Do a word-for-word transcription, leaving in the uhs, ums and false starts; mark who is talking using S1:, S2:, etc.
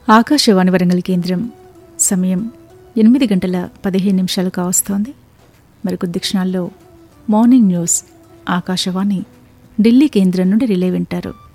S1: ఆకాశవాణి వరంగల్ కేంద్రం సమయం ఎనిమిది గంటల పదిహేను నిమిషాలు కావస్తోంది. మరికొద్ది క్షణాల్లో మార్నింగ్ న్యూస్ ఆకాశవాణి ఢిల్లీ కేంద్రం నుండి రిలే వింటారు.